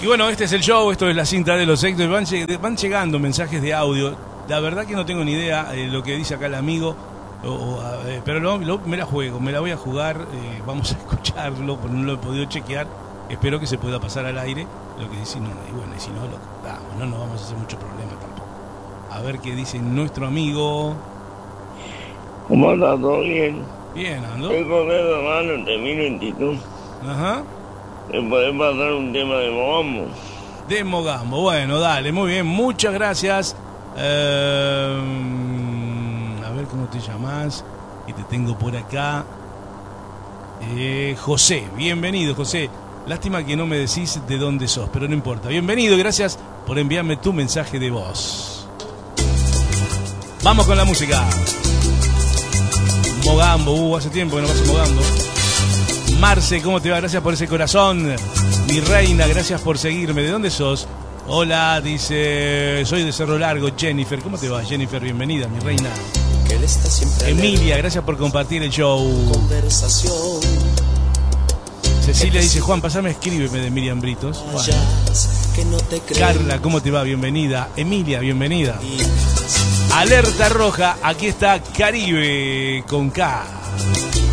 Y bueno, este es el show, esto es la cinta de los éxitos. Van llegando mensajes de audio. La verdad que no tengo ni idea lo que dice acá el amigo, pero me la juego, me la voy a jugar. Vamos a escucharlo, porque no lo he podido chequear. Espero que se pueda pasar al aire lo que dice. Y bueno, y si no, lo cortamos, no nos vamos a hacer mucho problema tampoco. A ver qué dice nuestro amigo. ¿Cómo anda? ¿Todo bien? Bien, ando. El correo de mano de 1022. Ajá. ¿Me podés pasar un tema de Mogambo? De Mogambo, bueno, dale, muy bien, muchas gracias. A ver cómo te llamas. Y te tengo por acá. José, bienvenido, José. Lástima que no me decís de dónde sos, pero no importa. Bienvenido, gracias por enviarme tu mensaje de voz. Vamos con la música. Mogambo, hace tiempo que no paso Mogambo. Marce, ¿cómo te va? Gracias por ese corazón. Mi reina, gracias por seguirme. ¿De dónde sos? Hola, dice, soy de Cerro Largo, Jennifer. ¿Cómo te va, Jennifer? Bienvenida, mi reina. Emilia, gracias por compartir el show. Cecilia dice, Juan, pasame, escríbeme de Miriam Britos. Bueno. Carla, ¿cómo te va? Bienvenida. Emilia, bienvenida. Alerta roja, aquí está Caribe con K.